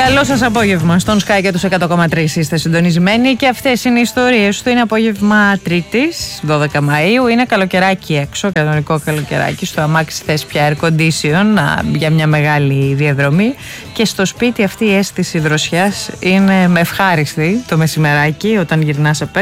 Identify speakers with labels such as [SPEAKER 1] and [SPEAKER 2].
[SPEAKER 1] Καλό σας απόγευμα. Στον Sky και τους 100,3 είστε συντονισμένοι και αυτές είναι οι ιστορίες του. Είναι απόγευμα Τρίτης, 12 Μαΐου. Είναι καλοκαιράκι έξω, κανονικό καλοκαιράκι. Στο αμάξι θες πια air condition για μια μεγάλη διαδρομή. Και στο σπίτι αυτή η αίσθηση δροσιάς είναι ευχάριστη το μεσημεράκι όταν γυρνάς απ' έξω.